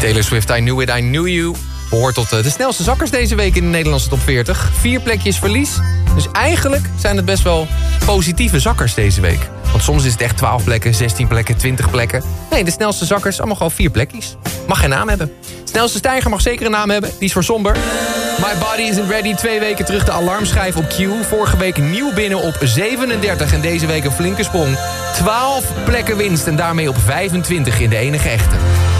Taylor Swift, I Knew It, I Knew You. Behoort tot de snelste zakkers deze week in de Nederlandse top 40. 4 plekjes verlies. Dus eigenlijk zijn het best wel positieve zakkers deze week. Want soms is het echt 12 plekken, 16 plekken, 20 plekken. Nee, de snelste zakkers, allemaal gewoon 4 plekjes. Mag geen naam hebben. De snelste stijger mag zeker een naam hebben. Die is voor somber. My Body Isn't Ready, 2 weken terug de alarmschijf op Q. Vorige week nieuw binnen op 37 en deze week een flinke sprong. 12 plekken winst en daarmee op 25 in de enige echte.